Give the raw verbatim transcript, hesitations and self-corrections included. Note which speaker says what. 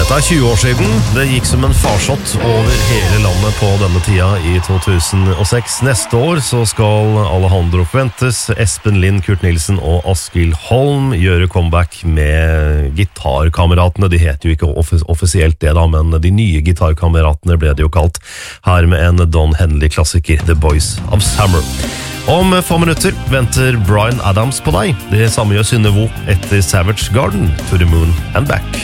Speaker 1: Dette er tjue år siden. Det gikk som en farsott over hele landet på denne tida i to tusen og seks. Neste år så skal Alejandro Fuentes, Espen Lind, Kurt Nilsen og Askild Holm gjøre comeback med gitarkameratene. De heter jo ikke off- offisielt det da, men de nye gitarkameratene ble det jo kalt. Her med en Don Henley-klassiker, The Boys of Summer. Om få minutter venter Bryan Adams på deg. Det samme gjør Synne Vo etter Savage Garden, To the Moon and Back.